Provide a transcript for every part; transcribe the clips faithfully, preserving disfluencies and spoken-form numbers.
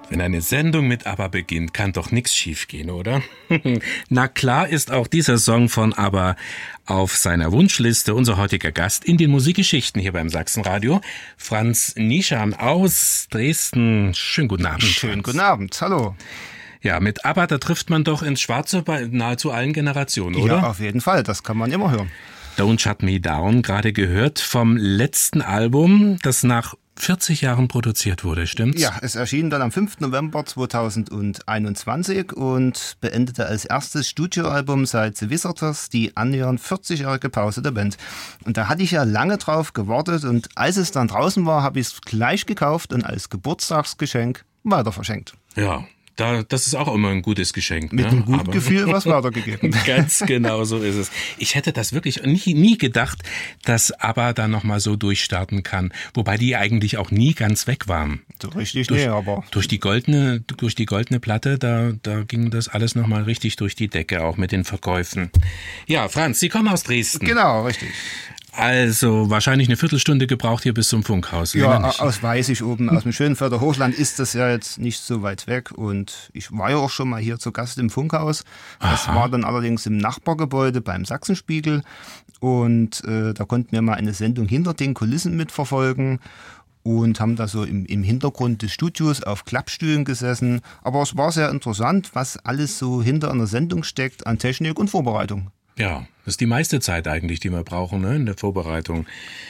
Wenn eine Sendung mit ABBA beginnt, kann doch nichts schiefgehen, oder? Na klar ist auch dieser Song von ABBA auf seiner Wunschliste. Unser heutiger Gast in den Musikgeschichten hier beim Sachsenradio, Franz Nischan aus Dresden. Schönen guten Abend. Schönen guten Abend, hallo. Ja, mit ABBA, da trifft man doch ins Schwarze bei nahezu allen Generationen, oder? Ja, auf jeden Fall, das kann man immer hören. Don't Shut Me Down, gerade gehört vom letzten Album, das nach vierzig Jahren produziert wurde, stimmt's? Ja, es erschien dann am fünften November zweitausendeinundzwanzig und beendete als erstes Studioalbum seit The Visitors die annähernd vierzigjährige Pause der Band. Und da hatte ich ja lange drauf gewartet und als es dann draußen war, habe ich es gleich gekauft und als Geburtstagsgeschenk weiter verschenkt. Ja. Da, das ist auch immer ein gutes Geschenk. Mit ne? einem guten Aber Gefühl was weitergegeben. Ganz genau so ist es. Ich hätte das wirklich nie, nie gedacht, dass ABBA da nochmal so durchstarten kann. Wobei die eigentlich auch nie ganz weg waren. So richtig, durch, nee, aber... Durch die goldene, durch die goldene Platte, da, da ging das alles nochmal richtig durch die Decke, auch mit den Verkäufen. Ja, Franz, Sie kommen aus Dresden. Genau, richtig. Also wahrscheinlich eine Viertelstunde gebraucht hier bis zum Funkhaus. Ja, aus Weißig oben, aus dem Schönfelder Hochland ist das ja jetzt nicht so weit weg. Und ich war ja auch schon mal hier zu Gast im Funkhaus. Das Aha. war dann allerdings im Nachbargebäude beim Sachsenspiegel. Und äh, da konnten wir mal eine Sendung hinter den Kulissen mitverfolgen. Und haben da so im, im Hintergrund des Studios auf Klappstühlen gesessen. Aber es war sehr interessant, was alles so hinter einer Sendung steckt an Technik und Vorbereitung. Ja, das ist die meiste Zeit eigentlich, die wir brauchen, ne, in der Vorbereitung.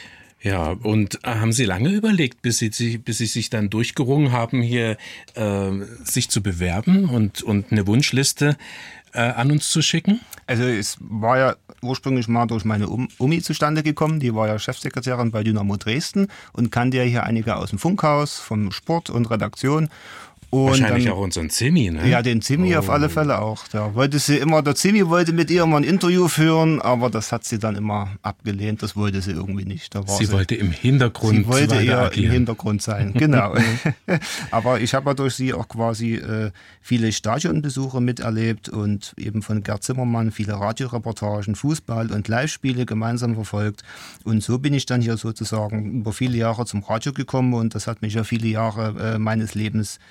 Ja, und haben Sie lange überlegt, bis Sie, bis Sie sich dann durchgerungen haben, hier äh, sich zu bewerben und, und eine Wunschliste äh, an uns zu schicken? Also es war ja ursprünglich mal durch meine Omi zustande gekommen. Die war ja Chefsekretärin bei Dynamo Dresden und kannte ja hier einige aus dem Funkhaus, vom Sport und Redaktion. Und wahrscheinlich dann, auch unseren Zimmi, ne? Ja, den Zimmi oh. auf alle Fälle auch. Da wollte sie immer, der Zimmi wollte mit ihr mal ein Interview führen, aber das hat sie dann immer abgelehnt. Das wollte sie irgendwie nicht. Da war sie, sie wollte im Hintergrund Sie wollte eher agieren. im Hintergrund sein, genau. Aber ich habe ja durch sie auch quasi äh, viele Stadionbesuche miterlebt und eben von Gerd Zimmermann viele Radioreportagen, Fußball und Live-Spiele gemeinsam verfolgt. Und so bin ich dann hier sozusagen über viele Jahre zum Radio gekommen und das hat mich ja viele Jahre äh, meines Lebens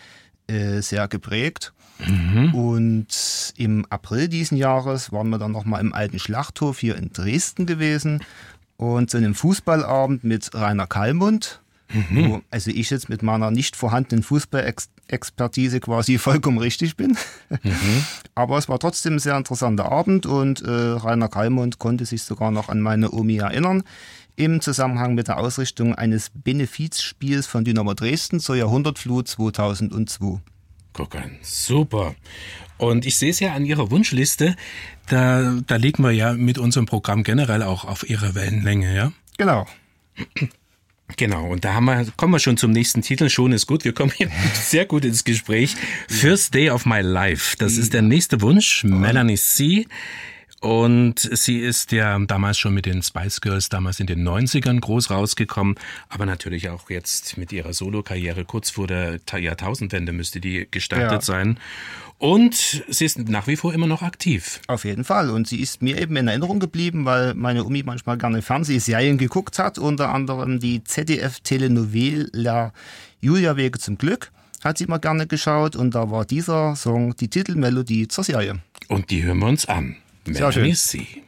sehr geprägt. Mhm. Und im April diesen Jahres waren wir dann nochmal im alten Schlachthof hier in Dresden gewesen und zu einem Fußballabend mit Rainer Kallmund, mhm. wo also ich jetzt mit meiner nicht vorhandenen Fußballexpertise quasi vollkommen richtig bin. Mhm. Aber es war trotzdem ein sehr interessanter Abend und äh, Rainer Kallmund konnte sich sogar noch an meine Omi erinnern, im Zusammenhang mit der Ausrichtung eines Benefizspiels von Dynamo Dresden zur Jahrhundertflut zweitausendzwei. Guck an, super. Und ich sehe es ja an Ihrer Wunschliste, da, da liegen wir ja mit unserem Programm generell auch auf Ihrer Wellenlänge, ja? Genau. Genau, und da haben wir, kommen wir schon zum nächsten Titel. Schon ist gut, wir kommen hier sehr gut ins Gespräch. First Day of My Life, das ist der nächste Wunsch, Melanie C. Und sie ist ja damals schon mit den Spice Girls, damals in den neunzigern groß rausgekommen, aber natürlich auch jetzt mit ihrer Solokarriere kurz vor der Jahrtausendwende müsste die gestartet ja. sein. Und sie ist nach wie vor immer noch aktiv. Auf jeden Fall. Und sie ist mir eben in Erinnerung geblieben, weil meine Omi manchmal gerne Fernsehserien geguckt hat, unter anderem die Z D F-Telenovela Julia Wege zum Glück hat sie immer gerne geschaut und da war dieser Song die Titelmelodie zur Serie. Und die hören wir uns an. Melanie C.